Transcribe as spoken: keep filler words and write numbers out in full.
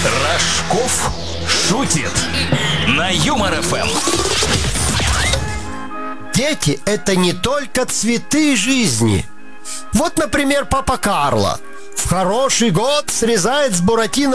Рожков шутит на Юмор эф эм. Дети — это не только цветы жизни. Вот, например, папа Карло в хороший год срезает с Буратино